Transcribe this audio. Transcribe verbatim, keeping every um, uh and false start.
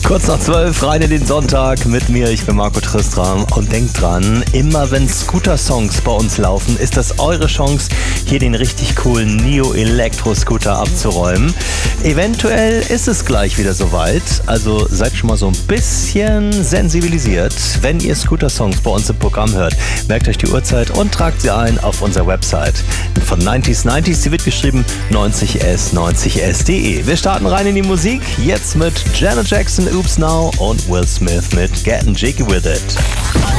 Kurz nach zwölf, rein in den Sonntag mit mir. Ich bin Marco Tristram und denkt dran, immer wenn Scooter-Songs bei uns laufen, ist das eure Chance, hier den richtig coolen Neo-Elektro-Scooter abzuräumen. Eventuell ist es gleich wieder soweit, also seid schon mal so ein bisschen sensibilisiert. Wenn ihr Scooter-Songs bei uns im Programm hört, merkt euch die Uhrzeit und tragt sie ein auf unserer Website von neunzig neunzig. Sie wird geschrieben neunzig s neunzig s punkt de. Wir starten rein in die Musik, jetzt mit Janet Jackson, Oops Now und Will Smith mit Getting Jiggy With It.